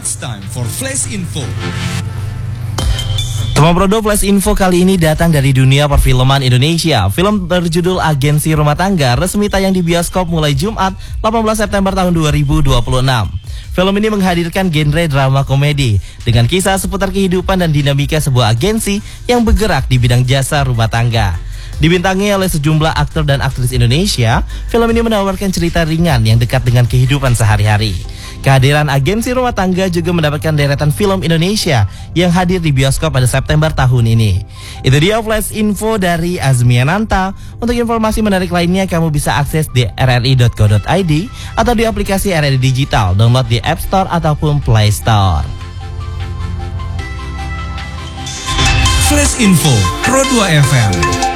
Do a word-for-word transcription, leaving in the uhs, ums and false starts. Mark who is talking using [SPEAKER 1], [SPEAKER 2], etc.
[SPEAKER 1] It's time for Flash Info.
[SPEAKER 2] Teman Prodo, Flash Info kali ini datang dari dunia perfilman Indonesia. Film berjudul Agensi Rumah Tangga resmi tayang di bioskop mulai Jumat delapan belas September tahun dua ribu dua puluh enam. Film ini menghadirkan genre drama komedi dengan kisah seputar kehidupan dan dinamika sebuah agensi yang bergerak di bidang jasa rumah tangga. Dibintangi oleh sejumlah aktor dan aktris Indonesia, film ini menawarkan cerita ringan yang dekat dengan kehidupan sehari-hari. Kehadiran Agensi Rumah Tangga juga mendapatkan deretan film Indonesia yang hadir di bioskop pada September tahun ini. Itu dia Flash Info dari Azmiananta. Untuk informasi menarik lainnya kamu bisa akses di r r i dot co dot i d atau di aplikasi R R I Digital, download di App Store ataupun Play Store.
[SPEAKER 1] Flash Info Pro dua F M.